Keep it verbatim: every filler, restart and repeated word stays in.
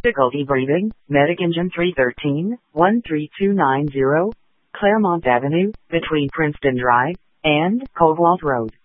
Difficulty breathing, Medic Engine three thirteen, one three two nine zero, Claremont Avenue, between Princeton Drive and Caldwell Road.